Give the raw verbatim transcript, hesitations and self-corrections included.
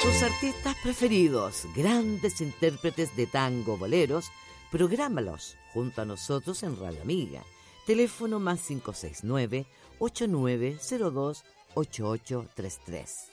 Tus artistas preferidos, grandes intérpretes de tango, boleros, prográmalos junto a nosotros en Radio Amiga. Teléfono más cinco seis nueve, ocho nueve cero dos, ocho ocho tres tres.